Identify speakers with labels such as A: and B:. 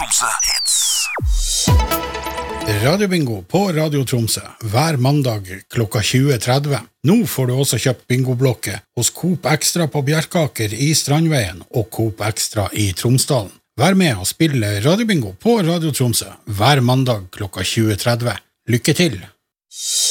A: Tromsø Hits.
B: Radiobingo på Radio Tromsø hver mandag klokka 20.30. Nå får du også kjøpt bingoblokke hos Coop Extra på Bjerkaker i Strandveien og Coop Extra i Tromsdalen. Vær med og spille Radiobingo på Radio Tromsø hver mandag klokka 20.30. Lykke til!